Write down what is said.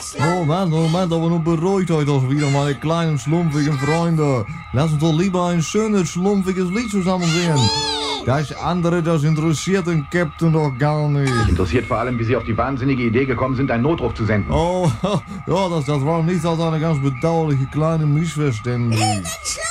Moment, aber nun beruhigt euch doch wieder, meine kleinen, schlumpfigen Freunde. Lass uns doch lieber ein schönes, schlumpfiges Lied zusammen singen. Das andere, das interessiert den Captain doch gar nicht. Mich interessiert vor allem, wie Sie auf die wahnsinnige Idee gekommen sind, einen Notruf zu senden. Oh, ja, das war nichts als eine ganz bedauerliche kleine Missverständnis.